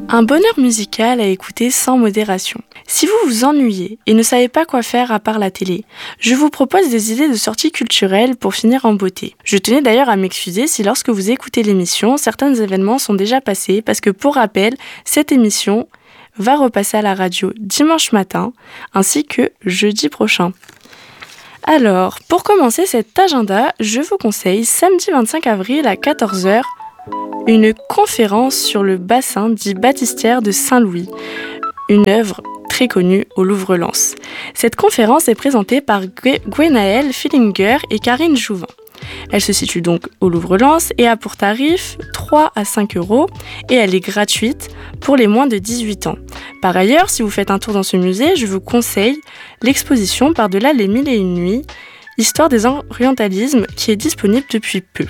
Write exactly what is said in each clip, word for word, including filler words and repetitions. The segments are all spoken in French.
Un bonheur musical à écouter sans modération. Si vous vous ennuyez et ne savez pas quoi faire à part la télé, je vous propose des idées de sorties culturelles pour finir en beauté. Je tenais d'ailleurs à m'excuser si lorsque vous écoutez l'émission, certains événements sont déjà passés parce que pour rappel, cette émission va repasser à la radio dimanche matin ainsi que jeudi prochain. Alors, pour commencer cet agenda, je vous conseille samedi vingt-cinq avril à quatorze heures une conférence sur le bassin dit baptistière de Saint-Louis, une œuvre très connue au Louvre-Lens. Cette conférence est présentée par Gwenaëlle Fillinger et Karine Jouvin. Elle se situe donc au Louvre-Lens et a pour tarif trois à cinq euros et elle est gratuite pour les moins de dix-huit ans. Par ailleurs, si vous faites un tour dans ce musée, je vous conseille l'exposition Par-delà les mille et une nuits, Histoire des orientalismes qui est disponible depuis peu.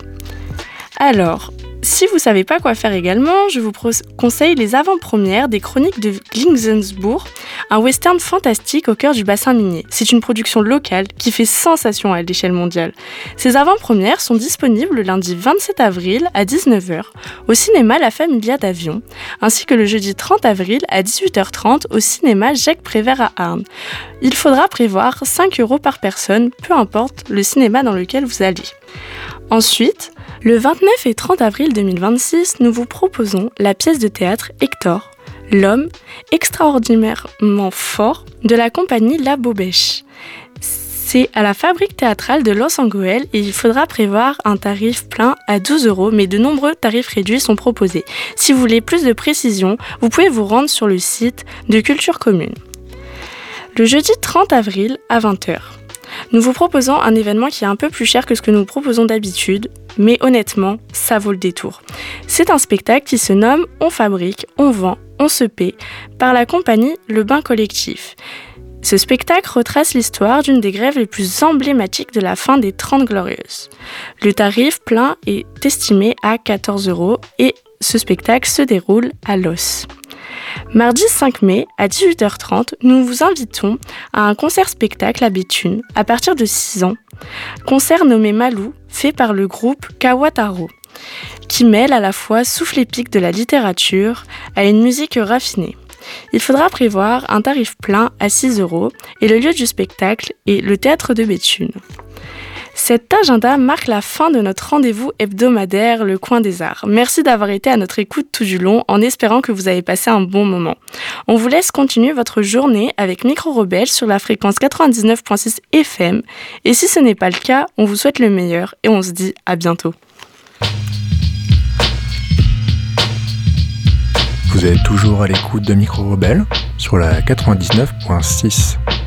Alors, si vous ne savez pas quoi faire également, je vous pro- conseille les avant-premières des Chroniques de Glinzensburg, un western fantastique au cœur du bassin minier. C'est une production locale qui fait sensation à l'échelle mondiale. Ces avant-premières sont disponibles le lundi vingt-sept avril à dix-neuf heures au cinéma La Familia d'Avion, ainsi que le jeudi trente avril à dix-huit heures trente au cinéma Jacques Prévert à Arnes. Il faudra prévoir cinq euros par personne, peu importe le cinéma dans lequel vous allez. Ensuite, le vingt-neuf et trente avril deux mille vingt-six, nous vous proposons la pièce de théâtre Hector, l'homme extraordinairement fort de la compagnie La Bobèche. C'est à la Fabrique théâtrale de Los Angeles et il faudra prévoir un tarif plein à douze euros, mais de nombreux tarifs réduits sont proposés. Si vous voulez plus de précision, vous pouvez vous rendre sur le site de Culture Commune. Le jeudi trente avril à vingt heures. Nous vous proposons un événement qui est un peu plus cher que ce que nous proposons d'habitude, mais honnêtement, ça vaut le détour. C'est un spectacle qui se nomme « On fabrique, on vend, on se paie » par la compagnie Le Bain Collectif. Ce spectacle retrace l'histoire d'une des grèves les plus emblématiques de la fin des Trente Glorieuses. Le tarif plein est estimé à quatorze euros et ce spectacle se déroule à Los. Mardi cinq mai, à dix-huit heures trente, nous vous invitons à un concert-spectacle à Béthune, à partir de six ans. Concert nommé Malou, fait par le groupe Kawataro, qui mêle à la fois souffle épique de la littérature à une musique raffinée. Il faudra prévoir un tarif plein à six euros et le lieu du spectacle est le Théâtre de Béthune. Cet agenda marque la fin de notre rendez-vous hebdomadaire Le Coin des Arts. Merci d'avoir été à notre écoute tout du long en espérant que vous avez passé un bon moment. On vous laisse continuer votre journée avec Micro Rebelle sur la fréquence quatre-vingt-dix-neuf virgule six F M. Et si ce n'est pas le cas, on vous souhaite le meilleur et on se dit à bientôt. Vous êtes toujours à l'écoute de Micro Rebelle sur la quatre-vingt-dix-neuf virgule six.